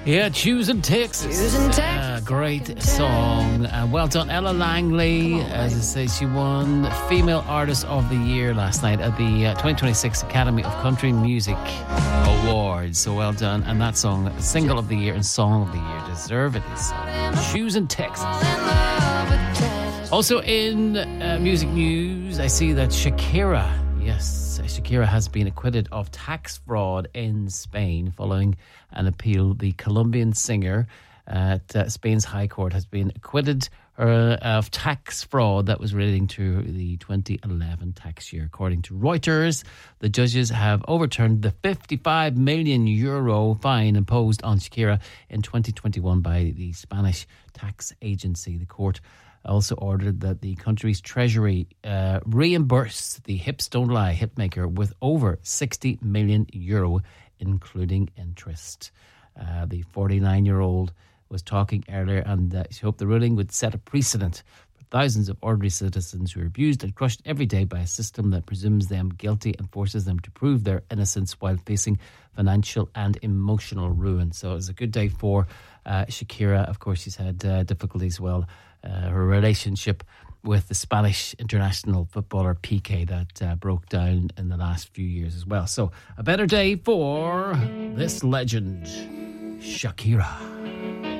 Yeah, Choosing Texas. Great song. Well done, Ella Langley. As I say, she won Female Artist of the Year last night at the 2026 Academy of Country Music Awards. So well done. And that song, Single of the Year and Song of the Year, deservedly so. Choosing Texas. Also in music news, I see that Shakira has been acquitted of tax fraud in Spain following an appeal. The Colombian singer at Spain's High Court has been acquitted of tax fraud that was relating to the 2011 tax year. According to Reuters, the judges have overturned the €55 million fine imposed on Shakira in 2021 by the Spanish tax agency. The court also ordered that the country's treasury reimburse the Hips Don't Lie hitmaker with over €60 million, including interest. The 49-year-old was talking earlier, and she hoped the ruling would set a precedent for thousands of ordinary citizens who are abused and crushed every day by a system that presumes them guilty and forces them to prove their innocence while facing financial and emotional ruin. So it was a good day for Shakira. Of course, she's had difficulties as well. Her relationship with the Spanish international footballer Piqué that broke down in the last few years as well. So a better day for this legend, Shakira.